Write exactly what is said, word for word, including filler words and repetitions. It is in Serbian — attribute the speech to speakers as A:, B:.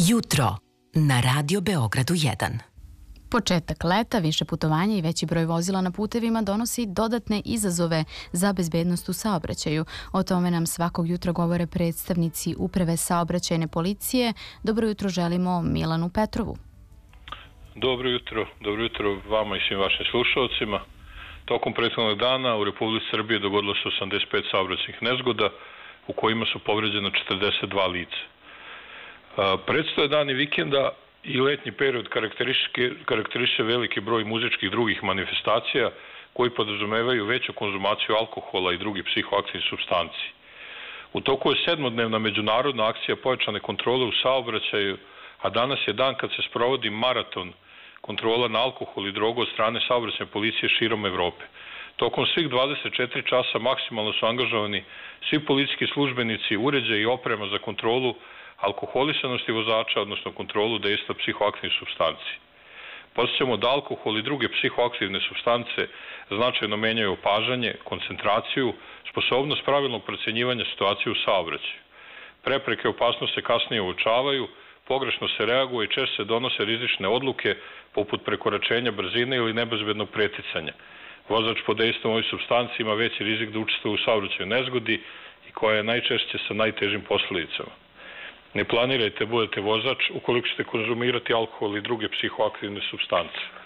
A: Jutro na Radio Beogradu jedan.
B: Početak leta, više putovanja i veći broj vozila na putevima donosi dodatne izazove za bezbednost u saobraćaju. O tome nam svakog jutra govore predstavnici Uprave saobraćajne policije. Dobro jutro želimo Milanu Petrovu.
C: Dobro jutro, dobro jutro vama i svim vašim slušalcima. Tokom prethodnog dana u Republici Srbije dogodilo se osamdeset pet saobraćajnih nezgoda u kojima su povređena četrdeset dva lica. Predstoje dani vikenda i letnji period karakteriše veliki broj muzičkih drugih manifestacija koji podrazumevaju veću konzumaciju alkohola i drugih psihoaktivnih supstanci. U toku je sedmodnevna međunarodna akcija pojačane kontrole u saobraćaju, a danas je dan kad se sprovodi maraton kontrola na alkohol i drogu od strane saobraćajne policije širom Evrope. Tokom svih dvadeset četiri časa maksimalno su angažovani svi policijski službenici, uređaji i oprema za kontrolu alkoholisanosti vozača, odnosno kontrolu dejstva psihoaktivnih supstanci. Podsjećamo da alkohol i druge psihoaktivne supstance značajno menjaju opažanje, koncentraciju, sposobnost pravilnog procenjivanja situacije u saobraćaju. Prepreke opasnosti se kasnije uočavaju, pogrešno se reaguje i češće se donose rizične odluke poput prekoračenja brzine ili nebezbednog preticanja. Vozač pod dejstvom ovih supstanci ima veći rizik da učestvuje u saobraćajnoj nezgodi i koja je najčešće sa najtežim posledicama. Ne planirajte budete vozač ukoliko ćete konzumirati alkohol i druge psihoaktivne supstance.